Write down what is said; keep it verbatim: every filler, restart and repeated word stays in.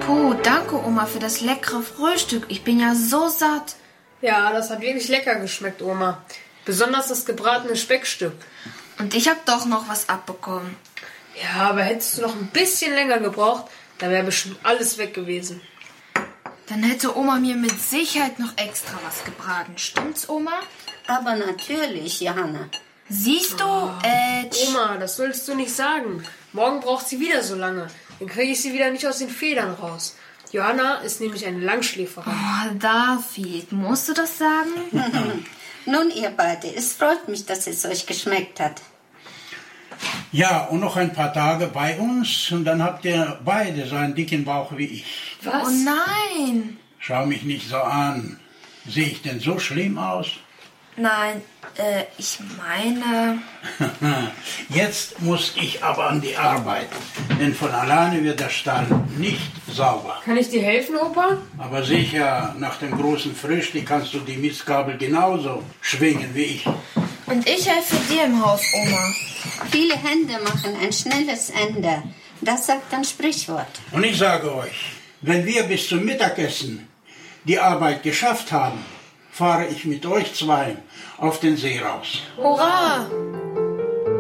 Puh, danke Oma für das leckere Frühstück. Ich bin ja so satt. Ja, das hat wirklich lecker geschmeckt, Oma. Besonders das gebratene Speckstück. Und ich habe doch noch was abbekommen. Ja, aber hättest du noch ein bisschen länger gebraucht, dann wäre bestimmt alles weg gewesen. Dann hätte Oma mir mit Sicherheit noch extra was gebraten. Stimmt's, Oma? Aber natürlich, Johanna. Siehst du, oh. äh... Oma, das sollst du nicht sagen. Morgen braucht sie wieder so lange. Dann kriege ich sie wieder nicht aus den Federn raus. Johanna ist nämlich eine Langschläferin. Oh, David, musst du das sagen? Nun, ihr beide, es freut mich, dass es euch geschmeckt hat. Ja, und noch ein paar Tage bei uns und dann habt ihr beide so einen dicken Bauch wie ich. Was? Oh nein! Schau mich nicht so an. Sehe ich denn so schlimm aus? Nein, äh, ich meine... Jetzt muss ich aber an die Arbeit, denn von alleine wird der Stall nicht sauber. Kann ich dir helfen, Opa? Aber sicher, nach dem großen Frühstück kannst du die Mistgabel genauso schwingen wie ich. Und ich helfe dir im Haus, Oma. Viele Hände machen ein schnelles Ende. Das sagt ein Sprichwort. Und ich sage euch, wenn wir bis zum Mittagessen die Arbeit geschafft haben, fahre ich mit euch zwei auf den See raus. Hurra!